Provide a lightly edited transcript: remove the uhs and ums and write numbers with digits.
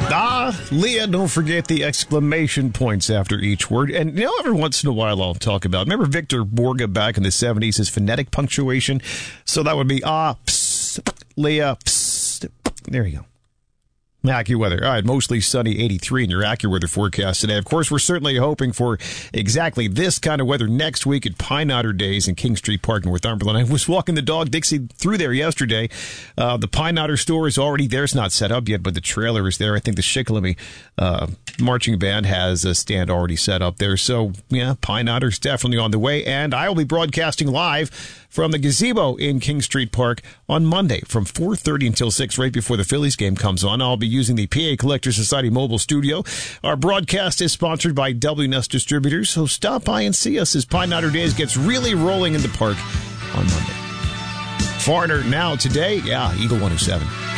Leah, don't forget the exclamation points after each word. And, every once in a while I'll talk about, remember Victor Borga back in the 70s, his phonetic punctuation? So that would be, psst, Leah, psst. There you go. AccuWeather. All right, mostly sunny, 83 in your AccuWeather forecast today. Of course, we're certainly hoping for exactly this kind of weather next week at Pine Otter Days in King Street Park, Northumberland. I was walking the dog, Dixie, through there yesterday. The Pine Otter store is already there. It's not set up yet, but the trailer is there. I think the Shikellamy marching band has a stand already set up there. So, yeah, Pine Otter's definitely on the way. And I will be broadcasting live from the gazebo in King Street Park on Monday from 4:30 until 6, right before the Phillies game comes on. I'll be using the PA Collectors Society mobile studio. Our broadcast is sponsored by WNS Distributors, so stop by and see us as Pine Otter Days gets really rolling in the park on Monday. Foreigner now today, Eagle 107.